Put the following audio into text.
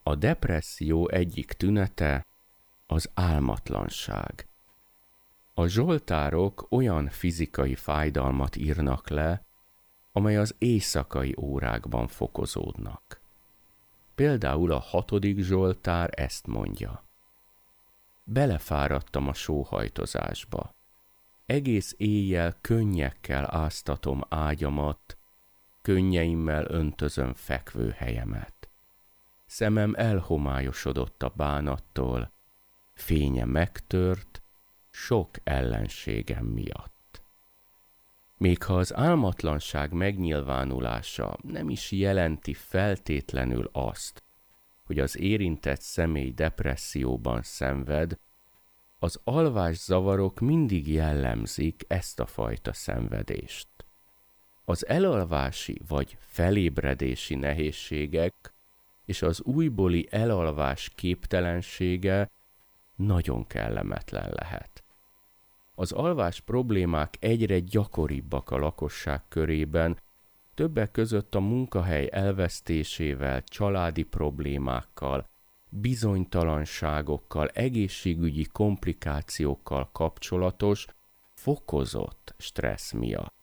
A depresszió egyik tünete az álmatlanság. A zsoltárok olyan fizikai fájdalmat írnak le, amely az éjszakai órákban fokozódnak. Például a 6. zsoltár ezt mondja. Belefáradtam a sóhajtozásba. Egész éjjel könnyekkel áztatom ágyamat, könnyeimmel öntözöm fekvőhelyemet. Szemem elhomályosodott a bánattól, fénye megtört, sok ellenségem miatt. Még ha az álmatlanság megnyilvánulása nem is jelenti feltétlenül azt, hogy az érintett személy depresszióban szenved, az alvászavarok mindig jellemzik ezt a fajta szenvedést. Az elalvási vagy felébredési nehézségek és az újbóli elalvás képtelensége nagyon kellemetlen lehet. Az alvás problémák egyre gyakoribbak a lakosság körében, többek között a munkahely elvesztésével, családi problémákkal, bizonytalanságokkal, egészségügyi komplikációkkal kapcsolatos, fokozott stressz miatt.